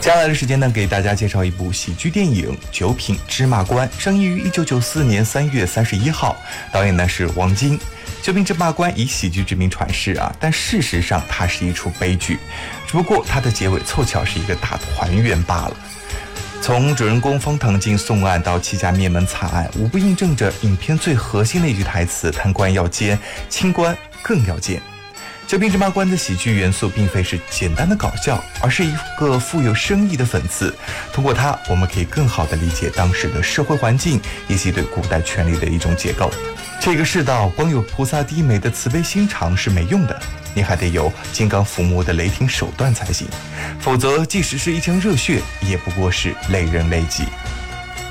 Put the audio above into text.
接下来的时间呢，给大家介绍一部喜剧电影《九品芝麻官》，上映于1994年3月31号，导演呢是王晶。九品芝麻官以喜剧之名传世啊，但事实上它是一出悲剧，只不过它的结尾凑巧是一个大团圆罢了。从主人公方唐镜送案到戚家灭门惨案，无不印证着影片最核心的一句台词：贪官要奸，清官更要奸。九品芝麻官的喜剧元素并非是简单的搞笑，而是一个富有深意的讽刺。通过它，我们可以更好地理解当时的社会环境以及对古代权力的一种解构。这个世道光有菩萨低眉的慈悲心肠是没用的，你还得有金刚伏魔的雷霆手段才行，否则即使是一腔热血，也不过是累人累己。